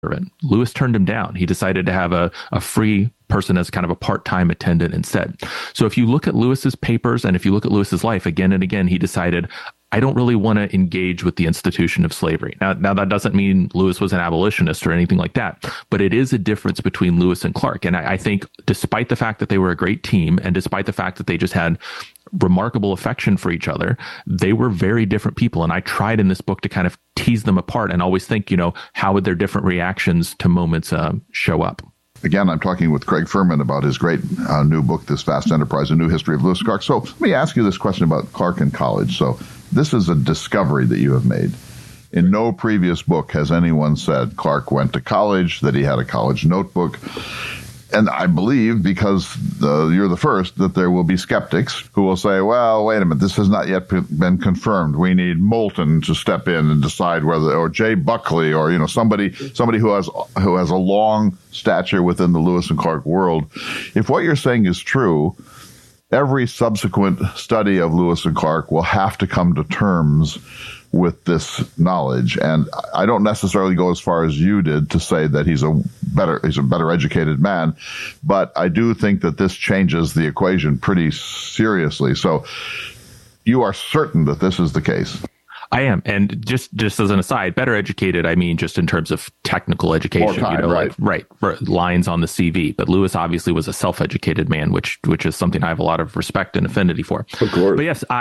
Lewis turned him down. He decided to have a free person as kind of a part-time attendant instead. So if you look at Lewis's papers and if you look at Lewis's life again and again, he decided, I don't really want to engage with the institution of slavery. Now that doesn't mean Lewis was an abolitionist or anything like that, but it is a difference between Lewis and Clark. And I think despite the fact that they were a great team and despite the fact that they just had remarkable affection for each other, they were very different people. And I tried in this book to kind of tease them apart and always think, how would their different reactions to moments show up? Again, I'm talking with Craig Furman about his great new book, This Vast Enterprise, A New History of Lewis Clark. So let me ask you this question about Clark in college. So this is a discovery that you have made. In no previous book has anyone said Clark went to college, that he had a college notebook. And I believe, because you're the first, that there will be skeptics who will say, well, wait a minute, this has not yet been confirmed. We need Moulton to step in and decide whether, or Jay Buckley, or, somebody who has a long stature within the Lewis and Clark world. If what you're saying is true, every subsequent study of Lewis and Clark will have to come to terms with this knowledge. And I don't necessarily go as far as you did to say that he's a better educated man, but I do think that this changes the equation pretty seriously. So you are certain that this is the case? I am. And just as an aside, better educated, I mean, just in terms of technical education, more time, right, lines on the CV. But Lewis obviously was a self-educated man, which is something I have a lot of respect and affinity for. Of course. But yes,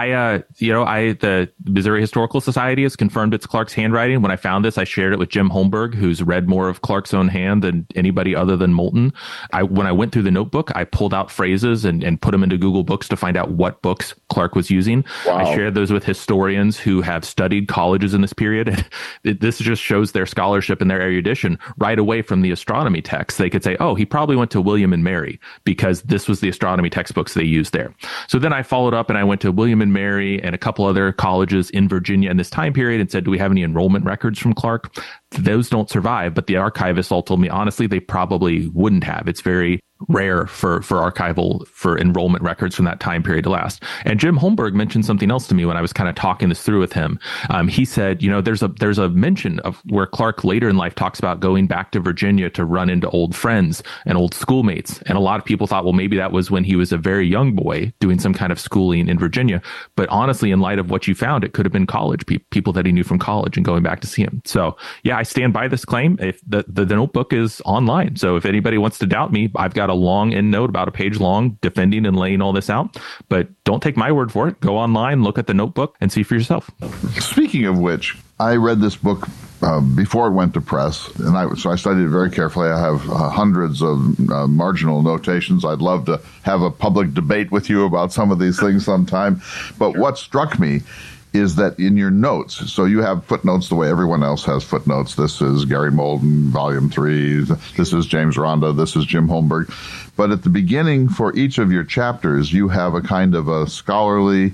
the Missouri Historical Society has confirmed it's Clark's handwriting. When I found this, I shared it with Jim Holmberg, who's read more of Clark's own hand than anybody other than Moulton. When I went through the notebook, I pulled out phrases and put them into Google Books to find out what books Clark was using. Wow. I shared those with historians who have studied colleges in this period. This just shows their scholarship and their erudition right away from the astronomy text. They could say, oh, he probably went to William and Mary because this was the astronomy textbooks they used there. So then I followed up and I went to William and Mary and a couple other colleges in Virginia in this time period and said, do we have any enrollment records from Clark? Those don't survive, but the archivists all told me, honestly, they probably wouldn't have. It's very rare for enrollment records from that time period to last. And Jim Holmberg mentioned something else to me when I was kind of talking this through with him. He said, there's a mention of where Clark later in life talks about going back to Virginia to run into old friends and old schoolmates. And a lot of people thought, well, maybe that was when he was a very young boy doing some kind of schooling in Virginia. But honestly, in light of what you found, it could have been college people that he knew from college and going back to see him. So yeah, I stand by this claim. If the notebook is online. So if anybody wants to doubt me, I've got a long end note, about a page long, defending and laying all this out. But don't take my word for it. Go online, look at the notebook, and see for yourself. Speaking of which, I read this book before it went to press, and so I studied it very carefully. I have hundreds of marginal notations. I'd love to have a public debate with you about some of these things sometime. But what struck me is that in your notes, so you have footnotes the way everyone else has footnotes. This is Gary Moulton, Volume 3. This is James Rhonda. This is Jim Holmberg. But at the beginning, for each of your chapters, you have a kind of a scholarly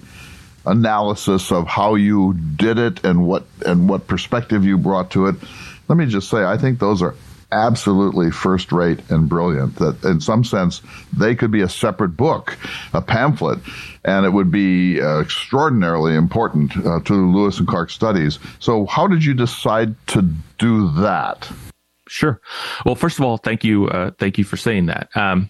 analysis of how you did it and what perspective you brought to it. Let me just say, I think those are absolutely first-rate and brilliant, that in some sense they could be a separate book, a pamphlet, and it would be extraordinarily important to Lewis and Clark studies. So how did you decide to do that? Sure. Well, first of all, thank you for saying that.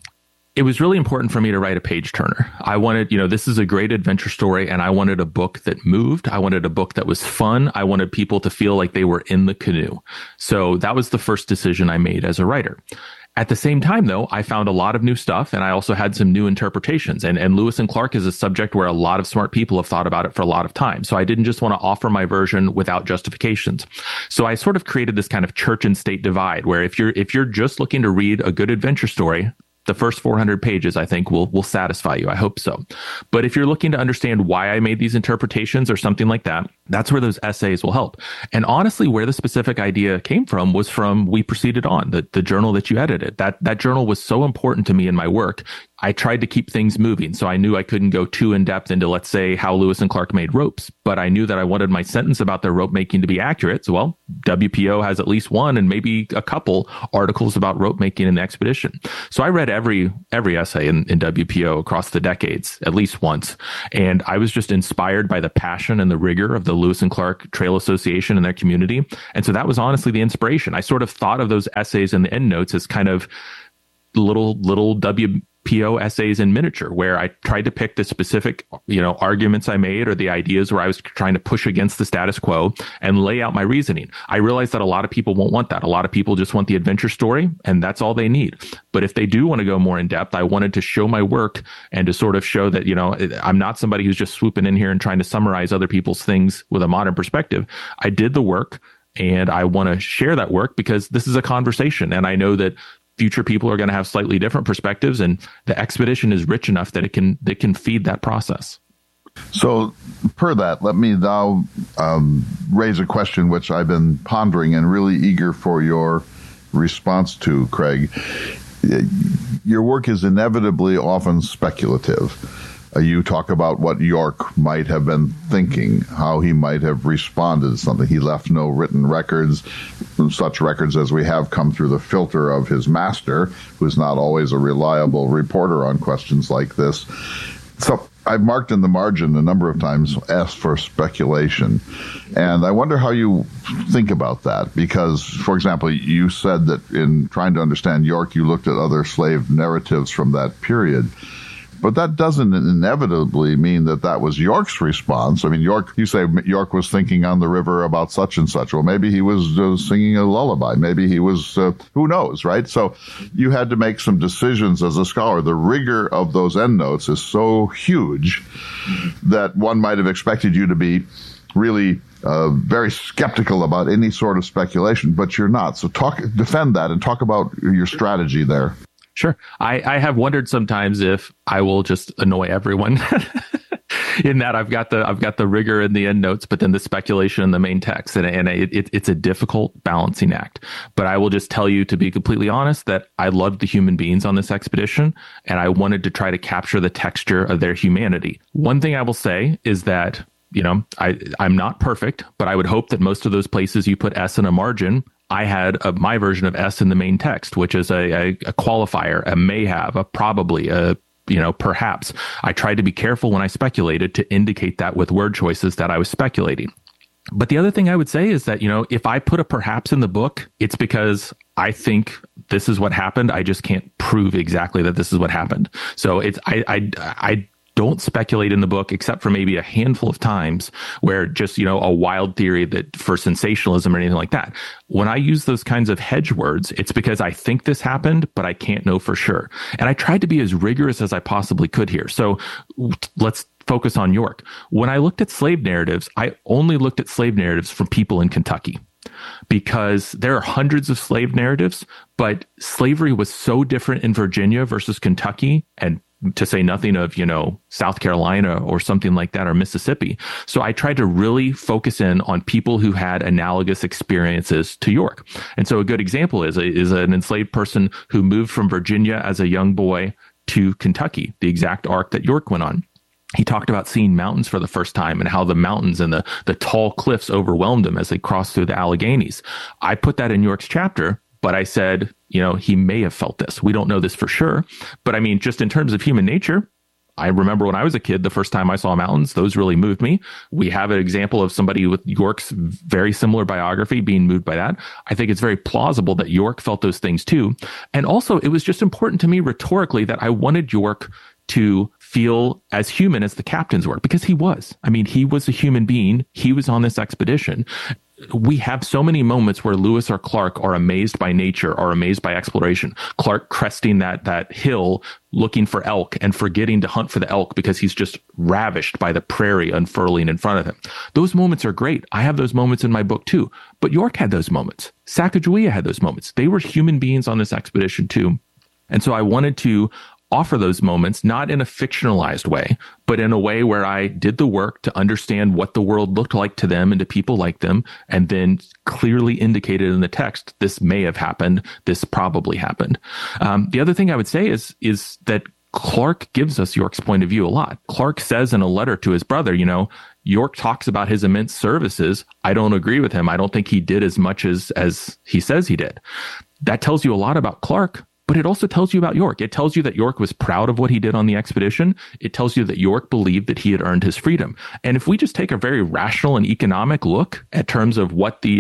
It was really important for me to write a page turner. I wanted, this is a great adventure story, and I wanted a book that moved. I wanted a book that was fun. I wanted people to feel like they were in the canoe. So that was the first decision I made as a writer. At the same time, though, I found a lot of new stuff, and I also had some new interpretations. And Lewis and Clark is a subject where a lot of smart people have thought about it for a lot of time. So I didn't just want to offer my version without justifications. So I sort of created this kind of church and state divide, where if you're just looking to read a good adventure story, the first 400 pages, I think, will satisfy you. I hope so. But if you're looking to understand why I made these interpretations or something like that, that's where those essays will help. And honestly, where the specific idea came from was from We Proceeded On, the journal that you edited. That journal was so important to me in my work. I tried to keep things moving. So I knew I couldn't go too in depth into, let's say, how Lewis and Clark made ropes, but I knew that I wanted my sentence about their rope making to be accurate. So, well, WPO has at least one and maybe a couple articles about rope making in the expedition. So I read every essay in WPO across the decades, at least once. And I was just inspired by the passion and the rigor of the Lewis and Clark Trail Association and their community. And so that was honestly the inspiration. I sort of thought of those essays in the endnotes as kind of little WPO essays in miniature, where I tried to pick the specific, arguments I made or the ideas where I was trying to push against the status quo and lay out my reasoning. I realized that a lot of people won't want that. A lot of people just want the adventure story, and that's all they need. But if they do want to go more in depth, I wanted to show my work and to sort of show that, I'm not somebody who's just swooping in here and trying to summarize other people's things with a modern perspective. I did the work, and I want to share that work because this is a conversation. And I know that future people are going to have slightly different perspectives, and the expedition is rich enough that it can feed that process. So, per that, let me now raise a question which I've been pondering and really eager for your response to, Craig. Your work is inevitably often speculative. You talk about what York might have been thinking, how he might have responded to something. He left no written records. Such records as we have come through the filter of his master, who's not always a reliable reporter on questions like this. So I've marked in the margin a number of times, asked for speculation. And I wonder how you think about that. Because, for example, you said that in trying to understand York, you looked at other slave narratives from that period. But that doesn't inevitably mean that was York's response. I mean, you say York was thinking on the river about such and such. Well, maybe he was singing a lullaby. Maybe he was, who knows, right? So you had to make some decisions as a scholar. The rigor of those endnotes is so huge that one might have expected you to be really very skeptical about any sort of speculation, but you're not. So defend that and talk about your strategy there. Sure. I have wondered sometimes if I will just annoy everyone in that I've got the rigor in the endnotes, but then the speculation in the main text. And it's a difficult balancing act. But I will just tell you, to be completely honest, that I loved the human beings on this expedition, and I wanted to try to capture the texture of their humanity. One thing I will say is that, I'm not perfect, but I would hope that most of those places you put S in a margin, I had my version of S in the main text, which is a qualifier, a may have, a probably, perhaps. I tried to be careful when I speculated to indicate that with word choices that I was speculating. But the other thing I would say is that, if I put a perhaps in the book, it's because I think this is what happened. I just can't prove exactly that this is what happened. So I don't speculate in the book, except for maybe a handful of times where just, a wild theory that for sensationalism or anything like that. When I use those kinds of hedge words, it's because I think this happened, but I can't know for sure. And I tried to be as rigorous as I possibly could here. So let's focus on York. When I looked at slave narratives, I only looked at slave narratives from people in Kentucky, because there are hundreds of slave narratives, but slavery was so different in Virginia versus Kentucky, and to say nothing of, South Carolina or something like that, or Mississippi. So I tried to really focus in on people who had analogous experiences to York. And so a good example is an enslaved person who moved from Virginia as a young boy to Kentucky, the exact arc that York went on. He talked about seeing mountains for the first time and how the mountains and the tall cliffs overwhelmed him as they crossed through the Alleghenies. I put that in York's chapter, but I said, he may have felt this. We don't know this for sure. But I mean, just in terms of human nature, I remember when I was a kid, the first time I saw mountains, those really moved me. We have an example of somebody with York's very similar biography being moved by that. I think it's very plausible that York felt those things too. And also, it was just important to me rhetorically that I wanted York to feel as human as the captains were, because he was. I mean, he was a human being. He was on this expedition. We have so many moments where Lewis or Clark are amazed by nature, are amazed by exploration. Clark cresting that hill, looking for elk and forgetting to hunt for the elk because he's just ravished by the prairie unfurling in front of him. Those moments are great. I have those moments in my book too. But York had those moments. Sacagawea had those moments. They were human beings on this expedition too. And so I wanted to offer those moments, not in a fictionalized way, but in a way where I did the work to understand what the world looked like to them and to people like them, and then clearly indicated in the text, this may have happened, this probably happened. The other thing I would say is that Clark gives us York's point of view a lot. Clark says in a letter to his brother, York talks about his immense services. I don't agree with him. I don't think he did as much as he says he did. That tells you a lot about Clark, but it also tells you about York. It tells you that York was proud of what he did on the expedition. It tells you that York believed that he had earned his freedom. And if we just take a very rational and economic look at terms of what the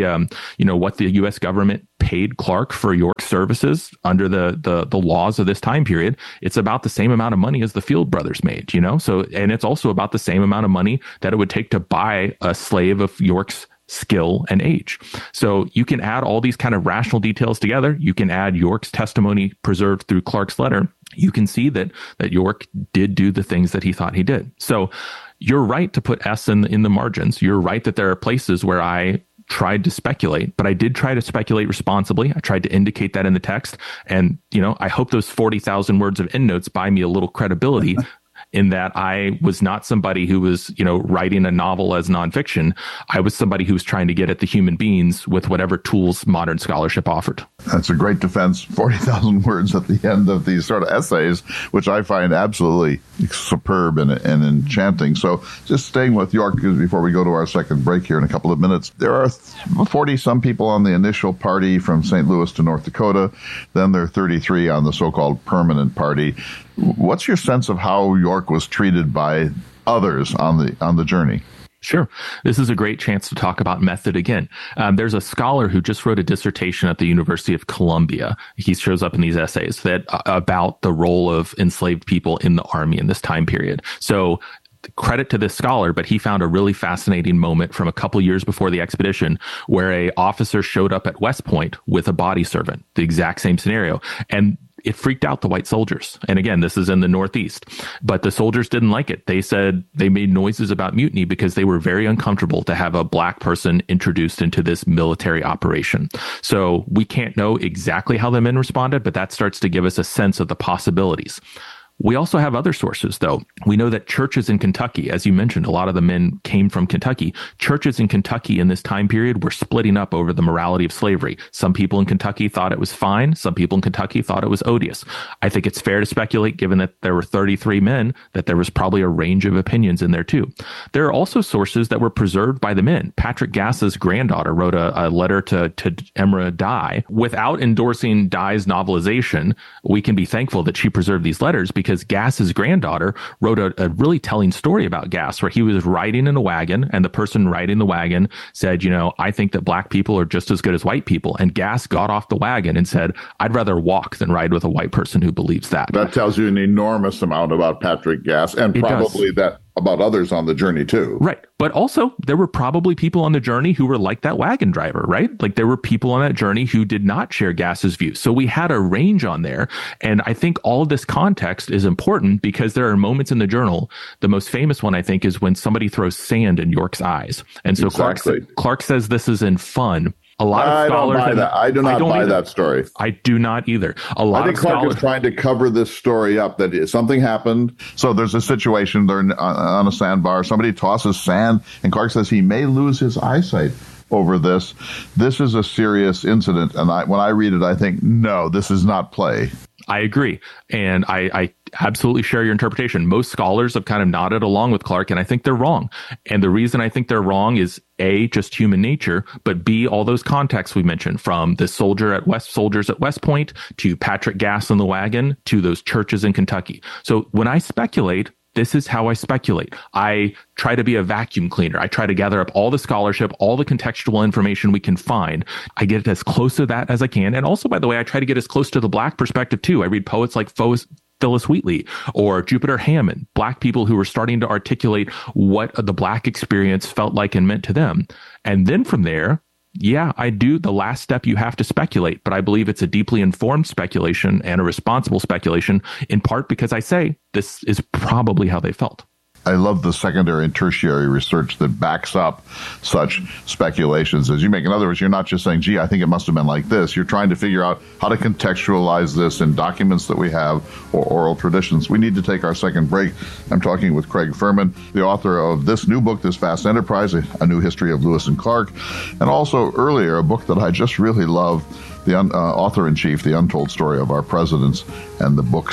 U.S. government paid Clark for York's services under the laws of this time period, it's about the same amount of money as the Field brothers made, So, and it's also about the same amount of money that it would take to buy a slave of York's skill and age. So you can add all these kind of rational details together. You can add York's testimony preserved through Clark's letter. You can see that York did do the things that he thought he did. So you're right to put S in the margins. You're right that there are places where I tried to speculate, but I did try to speculate responsibly. I tried to indicate that in the text. And, I hope those 40,000 words of endnotes buy me a little credibility in that I was not somebody who was, writing a novel as nonfiction. I was somebody who was trying to get at the human beings with whatever tools modern scholarship offered. That's a great defense. 40,000 words at the end of these sort of essays, which I find absolutely superb and enchanting. So just staying with York before we go to our second break here in a couple of minutes, there are 40-some people on the initial party from St. Louis to North Dakota. Then there are 33 on the so-called permanent party. What's your sense of how York was treated by others on the journey? Sure. This is a great chance to talk about method again. There's a scholar who just wrote a dissertation at the University of Columbia. He shows up in these essays about the role of enslaved people in the army in this time period. So credit to this scholar, but he found a really fascinating moment from a couple years before the expedition where a officer showed up at West Point with a body servant, the exact same scenario. And it freaked out the white soldiers. And again, this is in the Northeast, but the soldiers didn't like it. They said they made noises about mutiny because they were very uncomfortable to have a black person introduced into this military operation. So we can't know exactly how the men responded, but that starts to give us a sense of the possibilities. We also have other sources, though. We know that churches in Kentucky, as you mentioned, a lot of the men came from Kentucky. Churches in Kentucky in this time period were splitting up over the morality of slavery. Some people in Kentucky thought it was fine. Some people in Kentucky thought it was odious. I think it's fair to speculate, given that there were 33 men, that there was probably a range of opinions in there, too. There are also sources that were preserved by the men. Patrick Gass's granddaughter wrote a letter to Emra Dye. Without endorsing Dye's novelization, we can be thankful that she preserved these letters because Gass's granddaughter wrote a really telling story about Gass, where he was riding in a wagon and the person riding the wagon said, I think that black people are just as good as white people. And Gass got off the wagon and said, I'd rather walk than ride with a white person who believes that. That tells you an enormous amount about Patrick Gass and probably that about others on the journey too. Right. But also there were probably people on the journey who were like that wagon driver, right? Like there were people on that journey who did not share Gass's views. So we had a range on there. And I think all of this context is important because there are moments in the journal. The most famous one, I think, is when somebody throws sand in York's eyes. And so exactly. Clark says this is in fun. A lot of scholars. I do not buy that story. I do not either. I think Clark is trying to cover this story up that something happened. So there's a situation they're on a sandbar. Somebody tosses sand, and Clark says he may lose his eyesight over this. This is a serious incident, and when I read it, I think, no, this is not play. I agree. And I absolutely share your interpretation. Most scholars have kind of nodded along with Clark, and I think they're wrong. And the reason I think they're wrong is A, just human nature, but B, all those contexts we mentioned, from the soldiers at West Point to Patrick Gass in the wagon to those churches in Kentucky. So when I speculate, this is how I speculate. I try to be a vacuum cleaner. I try to gather up all the scholarship, all the contextual information we can find. I get it as close to that as I can. And also, by the way, I try to get as close to the black perspective too. I read poets like Phyllis Wheatley or Jupiter Hammond, black people who were starting to articulate what the black experience felt like and meant to them. And then from there, yeah, I do. The last step, you have to speculate, but I believe it's a deeply informed speculation and a responsible speculation, in part because I say this is probably how they felt. I love the secondary and tertiary research that backs up such speculations as you make. In other words, you're not just saying, gee, I think it must have been like this. You're trying to figure out how to contextualize this in documents that we have or oral traditions. We need to take our second break. I'm talking with Craig Furman, the author of this new book, This Vast Enterprise, A New History of Lewis and Clark, and also earlier a book that I just really love, the author-in-chief, The Untold Story of Our Presidents, and the books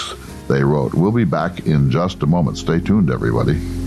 they wrote. We'll be back in just a moment. Stay tuned, everybody.